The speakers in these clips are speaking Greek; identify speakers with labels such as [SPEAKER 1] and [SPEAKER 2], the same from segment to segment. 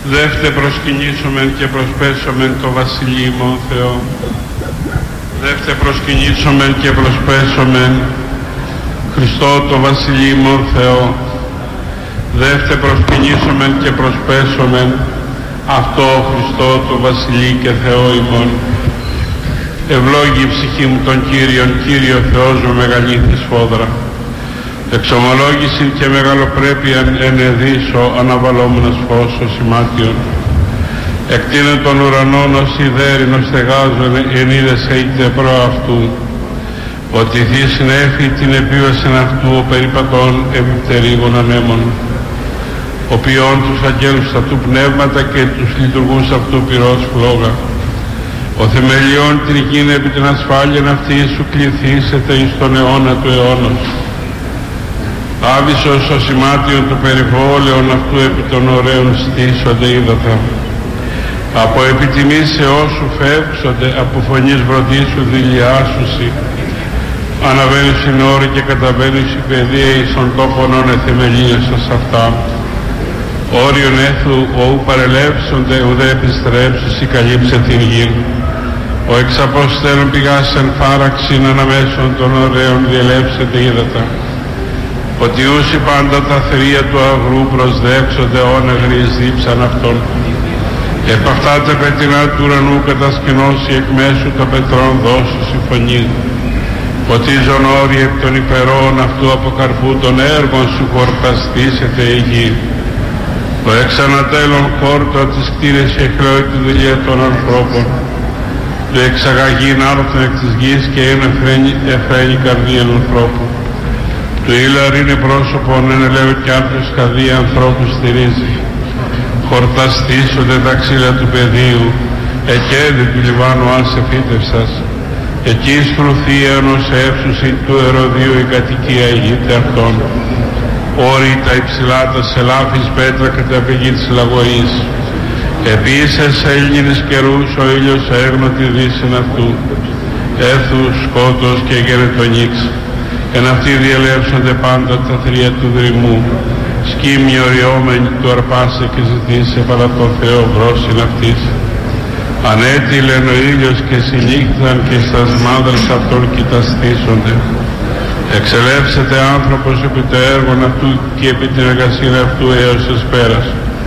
[SPEAKER 1] Δεύτε προσκυνήσομεν και προσπέσομεν το Βασιλείμον Θεό. Δεύτε προσκυνήσομεν και προσπέσομεν Χριστό το Βασιλείμον Θεό. Δεύτε προσκυνήσομεν και προσπέσομεν αυτό Χριστό το Βασιλεί και Θεό ημών. Ευλόγη η ψυχή μου τον Κύριον, Κύριο Θεός μου μεγαλήθη σφόδρα. Εξομολόγηση και μεγαλοπρέπειαν ενεδίσω αναβαλόμενος φως ως ημάτιον. Εκτείνε των ουρανών ως ιδέρινος στεγάζον εν είδες είτε προ αυτού. Ότι θύ συνέφη την επίβασιν αυτού ο περιπατών επιπτερίγων ανέμων. Ο ποιόν τους αγγέλους αυτού πνεύματα και τους λειτουργούς αυτού πυρός φλόγα. Ο θεμελιών την γήνε επί την ασφάλεια αυτή σου κληθήσετε εις τον αιώνα του αιώνος. Άβυσσος ο σημάτιον του περιβόλαιον αυτού επί των ωραίων στήσονται είδατα. Από επιτιμής σε όσου φεύξονται, από φωνής βροντίσου δηλιάσουσι. Αναβαίνεις στην όρη και καταβαίνεις η παιδεία εις των τόπων εθεμελίες σας αυτά. Όριον έθου οου παρελεύσονται ουδέ επιστρέψεις ή καλύψε την γη. Ο εξαποστέλων πηγάς εν φάραξην αναμέσων των ωραίων διελεύσεται είδατα. Ότι ούσι πάντα τα θηρία του αγρού προσδέξονται όνεγρης δίψαν αυτών. Επ' αυτά τα πετεινά του ουρανού κατασκηνώσει εκ μέσου των πετρών δώσου συμφωνεί. Ποτίζον όροι επ' των υπερών αυτού από καρπού των έργων σου χορταστήσεται η γη. Το εξανατέλων χόρτο της κτήρες και χλώει τη δουλειά των ανθρώπων. Το εξαγαγήν άρθον εκ της γης και είναι εφραίνει καρδία ανθρώπου. Του ήλαρ είναι πρόσωπον εν ελέω κι άρθρος καρδία ανθρώπου στηρίζει. Χορταστήσονται τα ξύλα του πεδίου, εκέδη του Λιβάνου αν σε φύτευσας. Εκεί στρουθία ενός εύσουσι του Εροδίου η κατοικία ηγείται αυτών. Όρη τα υψηλά τα σελάφης πέτρα κατά πηγή της λαγωής. Επίσης Έλληνες καιρούς ο ήλιος έγνωτη δύσιν αυτού. Έθου σκότος και γερετονίξ. Εν αυτοί διαλέψονται πάντα τα θρία του δρυμού. Σκήμοι οριόμενοι του αρπάσε και ζητήσε παρά τον Θεό βρόσιν αυτής. Ανέτειλεν ο ήλιος και συνύχθαν και στας μάδρες αυτών κοιταστήσονται. Εξελεύσεται άνθρωπος επί το έργον αυτού και επί την εργασία αυτού έως εσπέρας.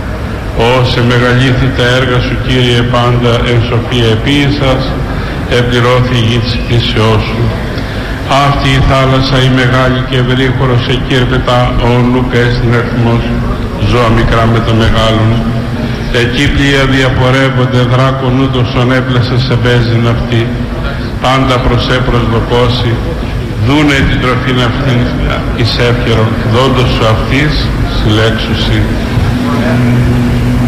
[SPEAKER 1] Όσε μεγαλήθη τα έργα σου Κύριε πάντα εν σοφία επίησας, επληρώθη η γη της κτήσεώς σου. Αυτή η θάλασσα η μεγάλη και ευρύχωρος εκεί ερπετά ο νουκές στην αριθμός, ζώα μικρά με το μεγάλον. Εκεί πλοία διαπορεύονται δράκον ούτως ον έπλασε σε μπέζιν αυτή, πάντα προσδοκώσει, δούνε την τροφήν αυτήν εις εύχερον, δόντος σου αυτής συλλέξουσι.